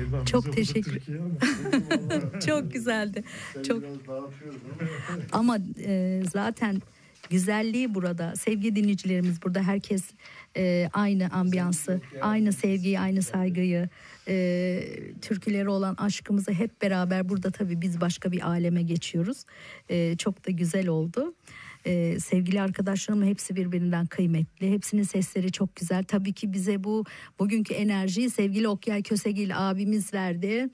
buradan. Çok teşekkür. Çok güzeldi. Çok. Ama zaten güzelliği burada. Sevgili dinleyicilerimiz, burada herkes aynı ambiyansı, aynı sevgiyi, aynı saygıyı, türkülere olan aşkımızı hep beraber burada, tabii biz başka bir aleme geçiyoruz. Çok da güzel oldu. Sevgili arkadaşlarımın hepsi birbirinden kıymetli. Hepsinin sesleri çok güzel. Tabii ki bize bugünkü enerjiyi sevgili Okyay Kösegil abimiz verdi.